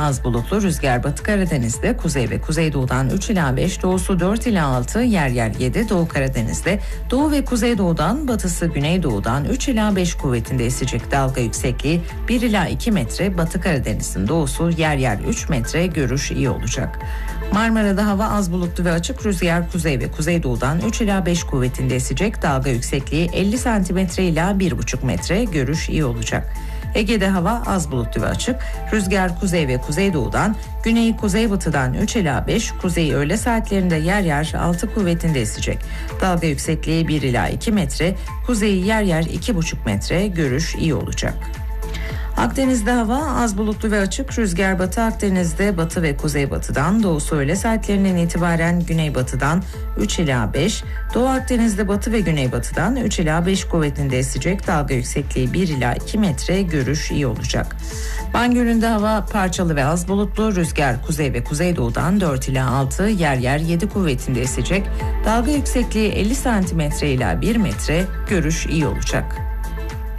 az bulutlu, rüzgar Batı Karadeniz'de kuzey ve kuzeydoğudan 3 ila 5, doğusu 4 ila 6, yer yer 7, Doğu Karadeniz'de doğu ve kuzeydoğudan, batısı güneydoğudan 3 ila 5 kuvvetinde esecek. Dalga yüksekliği 1 ila 2 metre, Batı Karadeniz'in doğusu yer yer 3 metre, görüş iyi olacak. Marmara'da hava az bulutlu ve açık, rüzgar kuzey ve kuzeydoğudan 3 ila 5 kuvvetinde esecek. Dalga yüksekliği 50 cm ila 1,5 metre, görüş iyi olacak. Ege'de hava az bulutlu ve açık, rüzgar kuzey ve kuzeydoğudan, güney kuzeybatıdan 3 ila 5, kuzey öğle saatlerinde yer yer 6 kuvvetinde esecek. Dalga yüksekliği 1 ila 2 metre, kuzeyi yer yer 2,5 metre, görüş iyi olacak. Akdeniz'de hava az bulutlu ve açık, rüzgar Batı Akdeniz'de batı ve kuzeybatıdan, doğusu öğle saatlerinden itibaren güneybatıdan 3 ila 5, Doğu Akdeniz'de batı ve güneybatıdan 3 ila 5 kuvvetinde esecek. Dalga yüksekliği 1 ila 2 metre, görüş iyi olacak. Van Gölü'nde hava parçalı ve az bulutlu, rüzgar kuzey ve kuzeydoğudan 4 ila 6, yer yer 7 kuvvetinde esecek. Dalga yüksekliği 50 cm ila 1 metre, görüş iyi olacak.